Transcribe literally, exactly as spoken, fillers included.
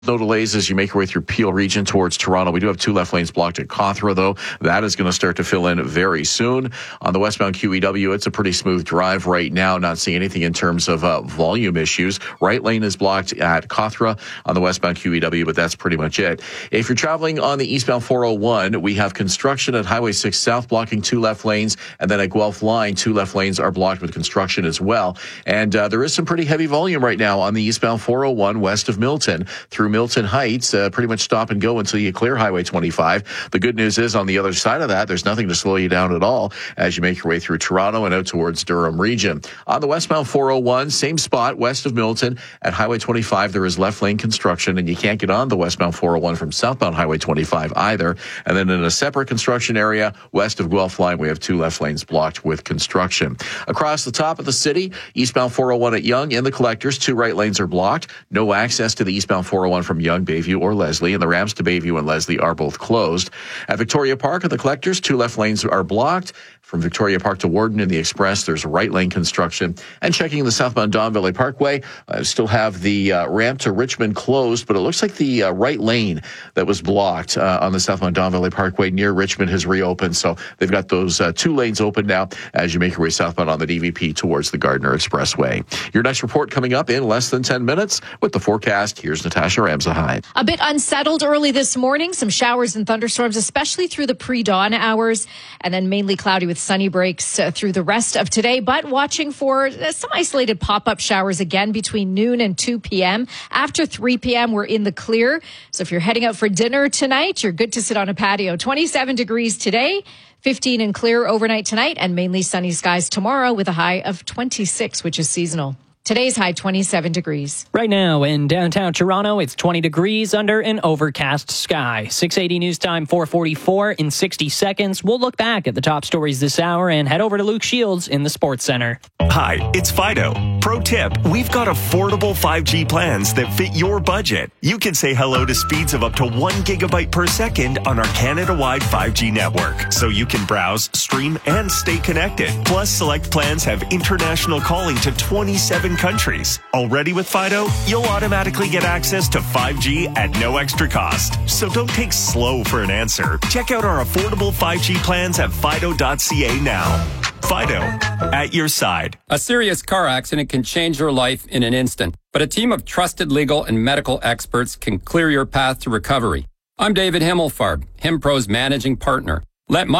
No delays as you make your way through Peel region towards Toronto. We do have two left lanes blocked at Cawthra, though. That is going to start to fill in very soon. On the westbound Q E W, it's a pretty smooth drive right now. Not seeing anything in terms of uh, volume issues. Right lane is blocked at Cawthra on the westbound Q E W, but that's pretty much it. If you're traveling on the eastbound four oh one, we have construction at Highway six South blocking two left lanes, and then at Guelph Line, two left lanes are blocked with construction as well. And uh, there is some pretty heavy volume right now on the eastbound four oh one west of Milton through Milton Heights, uh, pretty much stop and go until you clear Highway twenty-five. The good news is on the other side of that, there's nothing to slow you down at all as you make your way through Toronto and out towards Durham region. On the westbound four oh one, same spot west of Milton at Highway twenty-five, there is left lane construction, and you can't get on the westbound four oh one from southbound Highway twenty-five either. And then in a separate construction area west of Guelph Line, we have two left lanes blocked with construction. Across the top of the city, eastbound four oh one at Yonge in the Collectors, two right lanes are blocked. No access to the eastbound four oh one from Yonge, Bayview, or Leslie, and the ramps to Bayview and Leslie are both closed. At Victoria Park at the Collectors, two left lanes are blocked. From Victoria Park to Warden in the Express, there's right lane construction. And checking the southbound Don Valley Parkway, I still have the uh, ramp to Richmond closed, but it looks like the uh, right lane that was blocked uh, on the southbound Don Valley Parkway near Richmond has reopened. So they've got those uh, two lanes open now as you make your way southbound on the D V P towards the Gardiner Expressway. Your next report coming up in less than ten minutes with the forecast. Here's Natasha Ramsahide. A bit unsettled early this morning. Some showers and thunderstorms, especially through the pre-dawn hours, and then mainly cloudy with sunny breaks uh, through the rest of today, but watching for uh, some isolated pop-up showers again between noon and two p.m. After three p.m., we're in the clear. So if you're heading out for dinner tonight, you're good to sit on a patio. twenty-seven degrees today, fifteen and clear overnight tonight, and mainly sunny skies tomorrow with a high of twenty-six, which is seasonal. Today's high, twenty-seven degrees. Right now in downtown Toronto, it's twenty degrees under an overcast sky. six eighty news time, four forty-four. In sixty seconds, we'll look back at the top stories this hour and head over to Luke Shields in the Sports Center. Hi, it's Fido. Pro tip, we've got affordable five G plans that fit your budget. You can say hello to speeds of up to one gigabyte per second on our Canada-wide five G network, so you can browse, stream, and stay connected. Plus, select plans have international calling to twenty-seven countries. Already with Fido, you'll automatically get access to five G at no extra cost. So don't take slow for an answer. Check out our affordable five G plans at fido dot c a now. Fido, at your side. A serious car accident can change your life in an instant, but a team of trusted legal and medical experts can clear your path to recovery. I'm David Himmelfarb, HimPro's managing partner. Let my